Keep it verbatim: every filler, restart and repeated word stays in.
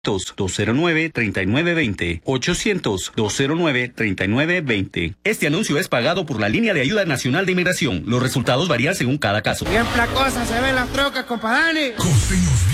dos cero nueve, tres nueve dos cero. ochocientos, dos cero nueve, tres nueve dos cero. Este anuncio es pagado por la Línea de Ayuda Nacional de Inmigración. Los resultados varían según cada caso. Bien placosa se ven las trocas, compadre.